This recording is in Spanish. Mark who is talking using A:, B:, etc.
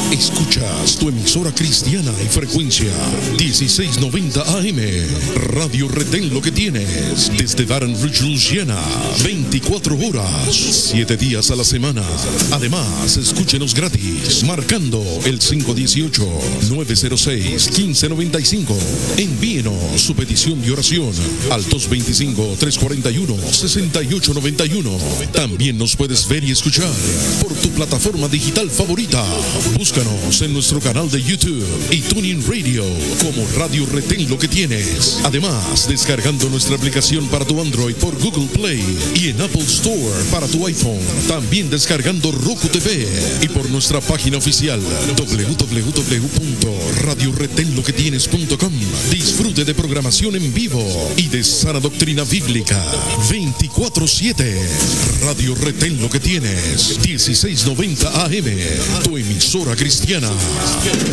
A: Escuchas tu emisora cristiana y frecuencia 1690 AM. Radio Retén Lo Que Tienes. Desde Baton Rouge, Louisiana. 24 horas, 7 días a la semana. Además, escúchenos gratis marcando el 518-906-1595. Envíenos su petición de oración al 225-341-6891. También nos puedes ver y escuchar por tu plataforma digital favorita. Búscanos en nuestro canal de YouTube y TuneIn Radio como Radio Retén Lo Que Tienes. Además, descargando nuestra aplicación para tu Android por Google Play y en Apple Store para tu iPhone. También descargando Roku TV y por nuestra página oficial www.radioretenloquetienes.com. Disfrute de programación en vivo y de sana doctrina bíblica 24/7. Radio Retén Lo Que Tienes, 1690 AM, tu emisora cristiana.